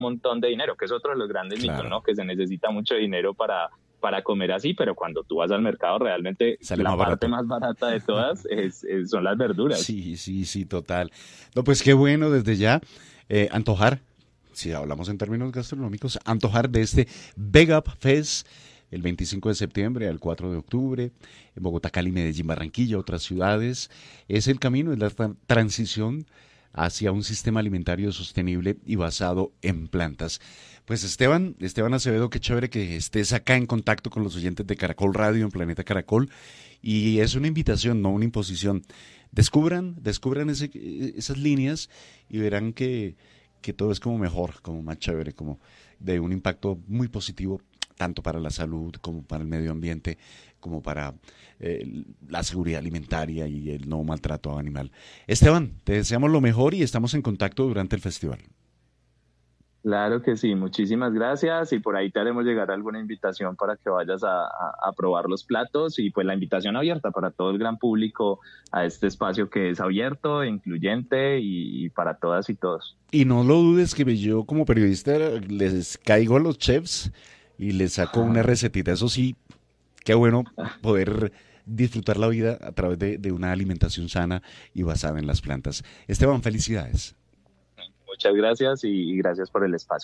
montón de dinero, que es otro de los grandes Claro. mitos, ¿no? Que se necesita mucho dinero para comer así, pero cuando tú vas al mercado realmente Sale la más parte barato. más barata de todas son las verduras. Sí, total. No, pues qué bueno desde ya antojar, si hablamos en términos gastronómicos, antojar de este Veg Up Fest el 25 de septiembre al 4 de octubre, en Bogotá, Cali, Medellín, Barranquilla, otras ciudades. Es el camino, es la transición hacia un sistema alimentario sostenible y basado en plantas. Pues Esteban Acevedo, qué chévere que estés acá en contacto con los oyentes de Caracol Radio en Planeta Caracol, y es una invitación, no una imposición. Descubran esas líneas y verán que todo es como mejor, como más chévere, como de un impacto muy positivo, tanto para la salud como para el medio ambiente, como para la seguridad alimentaria y el no maltrato animal. Esteban, te deseamos lo mejor y estamos en contacto durante el festival. Claro que sí, muchísimas gracias y por ahí te haremos llegar alguna invitación para que vayas a probar los platos y pues la invitación abierta para todo el gran público a este espacio que es abierto, incluyente y para todas y todos. Y no lo dudes que yo como periodista les caigo a los chefs y les saco una recetita. Eso sí, qué bueno poder disfrutar la vida a través de una alimentación sana y basada en las plantas. Esteban, felicidades. Muchas gracias y gracias por el espacio.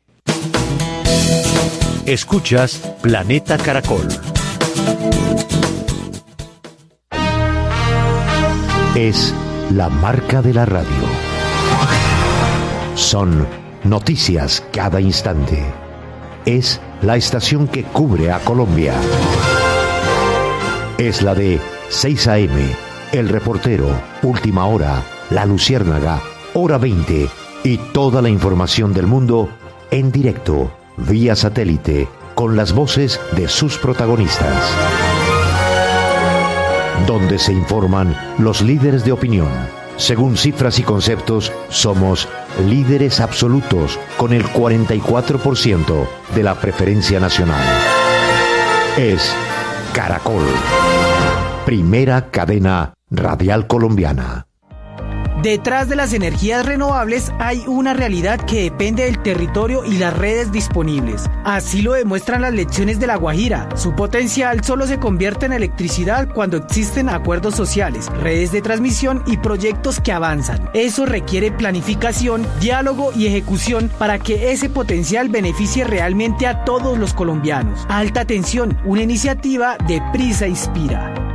Escuchas Planeta Caracol. Es la marca de la radio. Son noticias cada instante. Es la estación que cubre a Colombia. Es la de 6 a.m., El Reportero, Última Hora, La Luciérnaga, Hora 20 y toda la información del mundo en directo, vía satélite, con las voces de sus protagonistas. Donde se informan los líderes de opinión. Según cifras y conceptos, somos líderes absolutos con el 44% de la preferencia nacional. Es Caracol, primera cadena radial colombiana. Detrás de las energías renovables hay una realidad que depende del territorio y las redes disponibles. Así lo demuestran las lecciones de La Guajira. Su potencial solo se convierte en electricidad cuando existen acuerdos sociales, redes de transmisión y proyectos que avanzan. Eso requiere planificación, diálogo y ejecución para que ese potencial beneficie realmente a todos los colombianos. Alta Tensión, una iniciativa de Prisa Inspira.